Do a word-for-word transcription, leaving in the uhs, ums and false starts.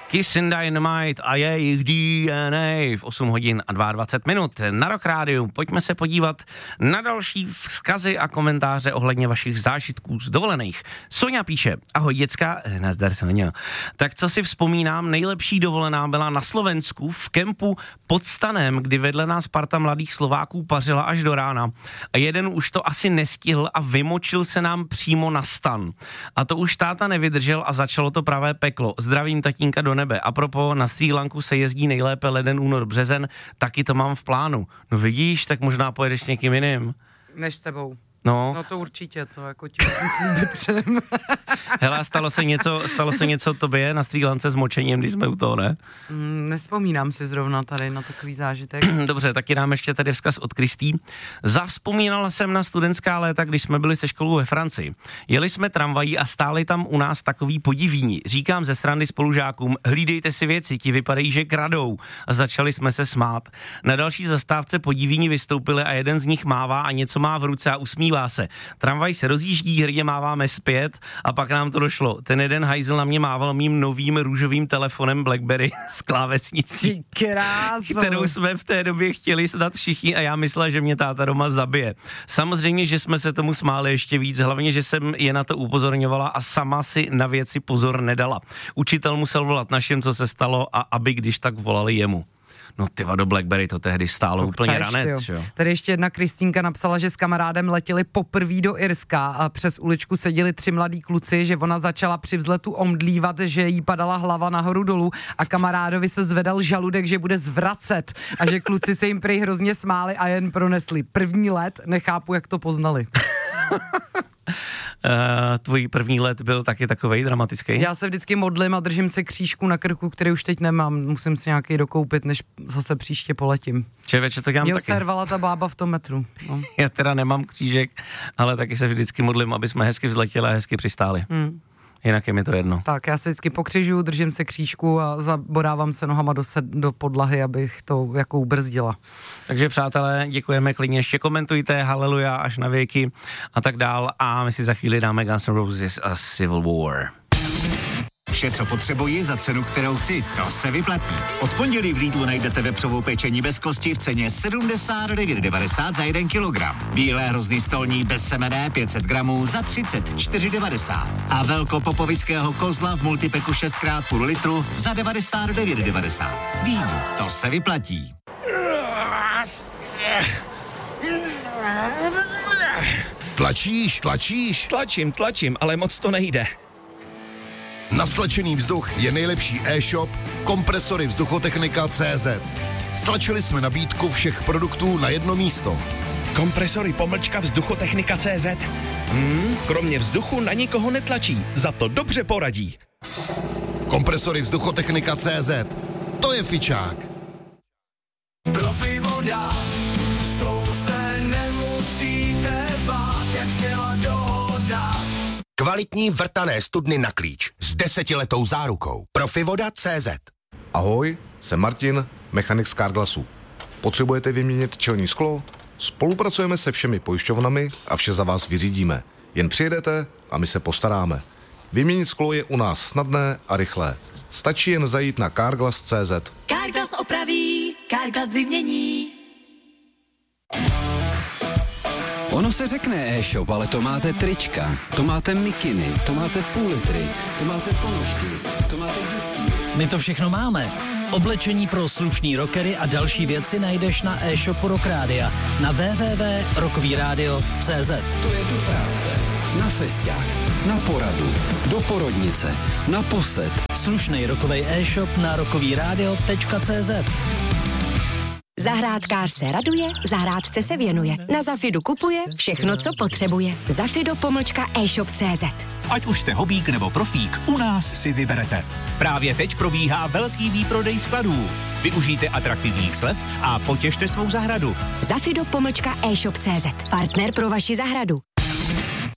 Kiss and Dynamite a jejich D N A v osm hodin a dvacet dva minut na Rock Rádiu. Pojďme se podívat na další vzkazy a komentáře ohledně vašich zážitků z dovolených. Soňa píše, ahoj děcka, nazdar Soňa. Tak co si vzpomínám, nejlepší dovolená byla na Slovensku v kempu pod stanem, kdy vedle nás parta mladých Slováků pařila až do rána. A jeden už to asi nestihl a vymočil se nám přímo na stan. A to už táta nevydržel a začalo to pravé peklo. Zdravím tatínka do nebe. A propo, na Srí Lanku se jezdí nejlépe leden, únor, březen, taky to mám v plánu. No vidíš, tak možná pojedeš s někým jiným. Než s tebou. No. No to určitě, to jako ti musím vypřem. Hele, stalo se něco, stalo se něco tobě na Srí Lance s močením, když jsme u toho, ne? Mm, nespomínám si zrovna tady na takový zážitek. Dobře, taky dám ještě tady vzkaz od Kristý. Zavzpomínala jsem na studentská léta, když jsme byli se školou ve Francii. Jeli jsme tramvají a stáli tam u nás takový podivíni. Říkám ze srandy spolužákům, hlídejte si věci, ti vypadají, že kradou. A začali jsme se smát. Na další zastávce podivíni vystoupili a jeden z nich mává a něco má v ruce a usmívá se. Tramvaj se rozjíždí, hrdě máváme zpět a pak nám to došlo. Ten jeden hajzl na mě mával mým novým růžovým telefonem BlackBerry s klávesnicí, kterou jsme v té době chtěli snad všichni a já myslela, že mě táta doma zabije. Samozřejmě, že jsme se tomu smáli ještě víc, hlavně, že jsem je na to upozorňovala a sama si na věci pozor nedala. Učitel musel volat našim, co se stalo a aby když tak volali jemu. No tyva, do BlackBerry to tehdy stálo to úplně chceš, ranec, jo. Tady ještě jedna Kristýnka napsala, že s kamarádem letěli poprvé do Irska a přes uličku seděli tři mladí kluci, že ona začala při vzletu omdlívat, že jí padala hlava nahoru dolů a kamarádovi se zvedal žaludek, že bude zvracet a že kluci se jim prej hrozně smáli a jen pronesli. První let, nechápu, jak to poznali. Uh, tvůj první let byl taky takovej dramatický? Já se vždycky modlím a držím se křížku na krku, který už teď nemám. Musím si nějaký dokoupit, než zase příště poletím. Čeveče, to dělám Mě taky. Mě servala ta bába v tom metru. No. Já teda nemám křížek, ale taky se vždycky modlím, aby jsme hezky vzletěli a hezky přistáli. Hmm. Jinak je mi to jedno. Tak, já se vždycky pokřižuju, držím se křížku a zabodávám se nohama do, sed, do podlahy, abych to jako ubrzdila. Takže přátelé, děkujeme, klidně ještě komentujte, haleluja až na věky a tak dál a my si za chvíli dáme Guns N' Roses a Civil War. Vše, co potřebuji za cenu, kterou chci, to se vyplatí. Od pondělí v Lidlu najdete vepřovou pečení bez kosti v ceně sedmdesát devět devadesát za jeden kilogram. Bílé hrozný stolní bez semene pět set gramů za třicet čtyři devadesát. A velkopopovického kozla v multipeku šest krát půl litru za devadesát devět devadesát. Lidl, to se vyplatí. Tlačíš, tlačíš? Tlačím, tlačím, ale moc to nejde. Na stlačený vzduch je nejlepší e-shop Kompresory Vzduchotechnika tečka cé zet. Stlačili jsme nabídku všech produktů na jedno místo. Kompresory pomlčka Vzduchotechnika tečka cé zet. Hmm, kromě vzduchu na nikoho netlačí, za to dobře poradí. Kompresory Vzduchotechnika tečka cé zet. To je fičák. Profi voda, s tou se nemusíte bát, jak sněla dohoda. Kvalitní vrtané studny na klíč s desetiletou zárukou. Profivoda tečka cé zet. Ahoj, jsem Martin, mechanik z Carglassu. Potřebujete vyměnit čelní sklo? Spolupracujeme se všemi pojišťovnami a vše za vás vyřídíme. Jen přijedete a my se postaráme. Vyměnit sklo je u nás snadné a rychlé. Stačí jen zajít na carglass tečka cé zet. Carglass opraví, Carglass vymění. Ono se řekne e-shop, ale to máte trička, to máte mikiny, to máte půl litry, to máte ponožky, to máte dětský věci. My to všechno máme. Oblečení pro slušný rockery a další věci najdeš na e-shopu Rock Rádia na w w w tečka rockovíradio tečka cé zet. To je do práce, na festiák, na poradu, do porodnice, na posed. Slušnej rockovej e-shop na rockovíradio tečka cé zet. Zahrádkář se raduje, zahrádce se věnuje. Na Zafidu kupuje všechno, co potřebuje. Zafido pomlčka e-shop tečka cé zet. Ať už jste hobík nebo profík, u nás si vyberete. Právě teď probíhá velký výprodej skladů. Využijte atraktivních slev a potěšte svou zahradu. Zafido pomlčka e-shop tečka cé zet. Partner pro vaši zahradu.